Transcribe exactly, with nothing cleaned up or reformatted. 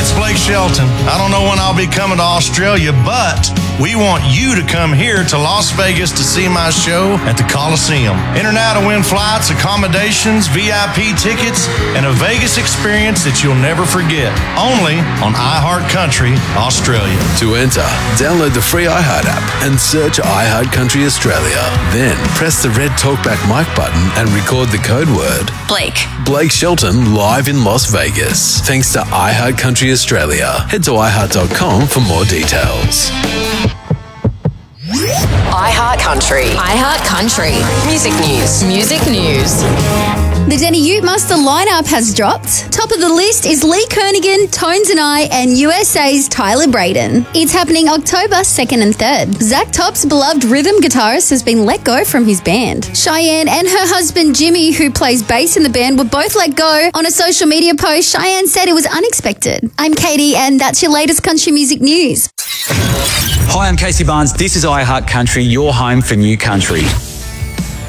it's Blake Shelton. I don't know when I'll be coming to Australia, but we want you to come here to Las Vegas to see my show at the Coliseum. Enter now to win flights, accommodations, V I P tickets, and a Vegas experience that you'll never forget. Only on iHeartCountry Australia. To enter, download the free iHeart app and search iHeartCountry Australia. Then press the red TalkBack mic button and record the code word Blake. Blake Shelton live in Las Vegas. Thanks to iHeartCountry Australia. Head to i heart dot com for more details. iHeartCountry. iHeartCountry. Music news. Music news. The Denny Ute Muster lineup has dropped. Top of the list is Lee Kernaghan, Tones and I, and U S A's Tyler Braden. It's happening October second and third. Zach Top's beloved rhythm guitarist has been let go from his band. Cheyenne and her husband Jimmy, who plays bass in the band, were both let go. On a social media post, Cheyenne said it was unexpected. I'm Katie, and that's your latest country music news. Hi, I'm Casey Barnes. This is iHeartCountry, your home for new country.